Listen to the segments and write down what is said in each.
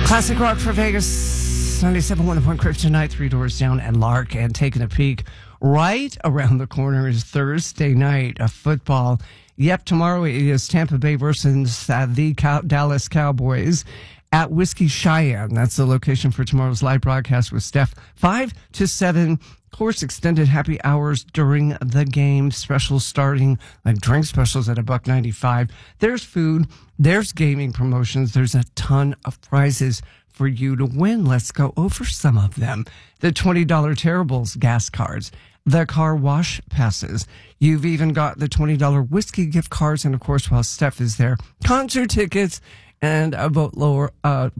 Classic rock for Vegas. 97.1 The Point Kryptonite, Three Doors Down, and Lark. And taking a peek right around the corner is Thursday night of football. Yep, tomorrow it is Tampa Bay versus the Dallas Cowboys at Whiskey Cheyenne. That's the location for tomorrow's live broadcast with Steph. 5 to 7. Of course, extended happy hours during the game. Specials starting, like drink specials at $1.95. There's food. There's gaming promotions. There's a ton of prizes for you to win. Let's go over some of them. The $20 Terribles gas cards, the car wash passes. You've even got the $20 whiskey gift cards. And of course, while Steph is there, concert tickets and a boatload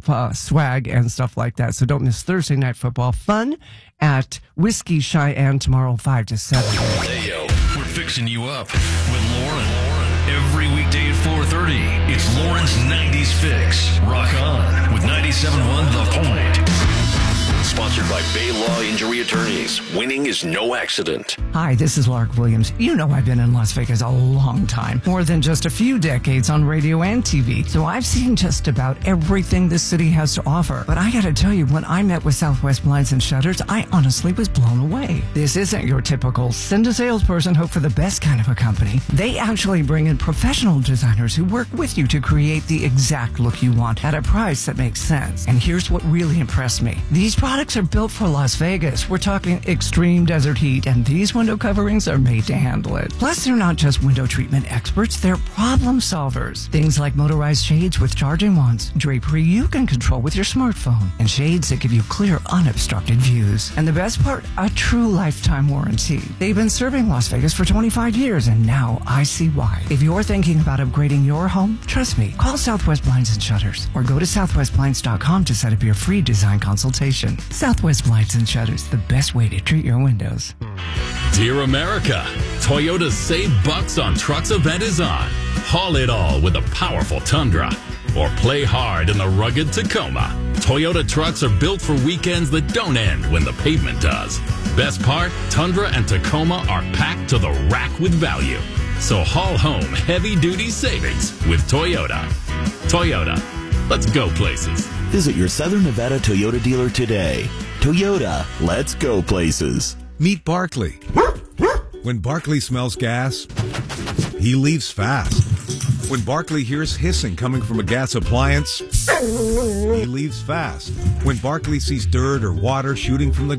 swag and stuff like that. So don't miss Thursday night football fun at Whiskey Cheyenne tomorrow, 5 to 7. Hey, yo, we're fixing you up with Lauren. Every weekday at 4:30, it's Lauren's 90s Fix. Rock on with 97.1 The Point. Sponsored by Bay Law Injury Attorneys. Winning is no accident. Hi, this is Lark Williams. You know I've been in Las Vegas a long time, more than just a few decades on radio and TV. So I've seen just about everything this city has to offer. But I gotta tell you, when I met with Southwest Blinds and Shutters, I honestly was blown away. This isn't your typical send a salesperson, hope for the best kind of a company. They actually bring in professional designers who work with you to create the exact look you want at a price that makes sense. And here's what really impressed me. These products are built for Las Vegas. We're talking extreme desert heat, and these window coverings are made to handle it. Plus, they're not just window treatment experts, they're problem solvers. Things like motorized shades with charging wands, drapery you can control with your smartphone, and shades that give you clear, unobstructed views. And the best part, a true lifetime warranty. They've been serving Las Vegas for 25 years, and now I see why. If you're thinking about upgrading your home, trust me, call Southwest Blinds and Shutters, or go to southwestblinds.com to set up your free design consultation. Southwest Blinds and Shutters, the best way to treat your windows. Dear America, Toyota's Save Bucks on Trucks event is on. Haul it all with a powerful Tundra, or play hard in the rugged Tacoma. Toyota trucks are built for weekends that don't end when the pavement does. Best part, Tundra and Tacoma are packed to the rack with value. So haul home heavy-duty savings with Toyota. Toyota, let's go places. Visit your Southern Nevada Toyota dealer today. Toyota, let's go places. Meet Barkley. When Barkley smells gas, he leaves fast. When Barkley hears hissing coming from a gas appliance, he leaves fast. When Barkley sees dirt or water shooting from the